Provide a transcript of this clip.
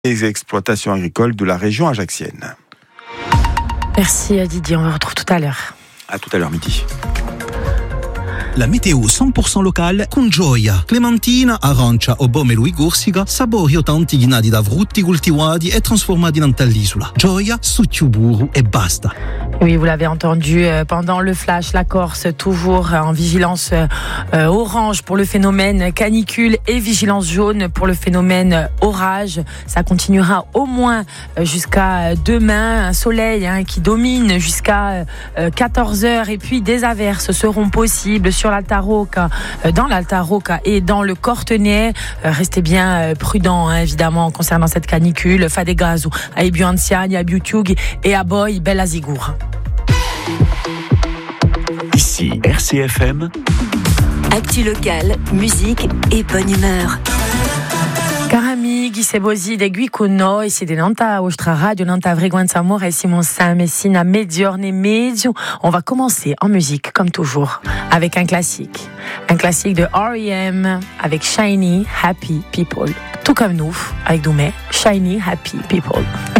les exploitations agricoles de la région ajaxienne. Merci Didier, on vous retrouve tout à l'heure. À tout à l'heure midi. La météo 100% locale con Gioia. Clementina, arancia o pomelo e corsica, sapori autentici nati da frutti coltivati e trasformati in all'isola. Gioia, succio burro e basta. Oui, vous l'avez entendu pendant le flash, la Corse toujours en vigilance orange pour le phénomène canicule et vigilance jaune pour le phénomène orage. Ça continuera au moins jusqu'à demain. Un soleil qui domine jusqu'à 14h et puis des averses seront possibles sur l'Alta Rocca, dans l'Alta Rocca et dans le Cortenay. Restez bien prudents évidemment concernant cette canicule. Fadegazo, a Ebiu Anziani, a Biutiughi et a Boy Bella Zigura. Ici RCFM. Actu local, musique et bonne humeur. Cari amici, se voi segui con noi, siete nanta vostra radio, nanta frequenza amore e Simon Sam e sina mezzogiorno e mezzo. On va commencer en musique, comme toujours, avec un classique de R.E.M. avec Shiny Happy People. Tout comme nous, avec Doumé, Shiny Happy People.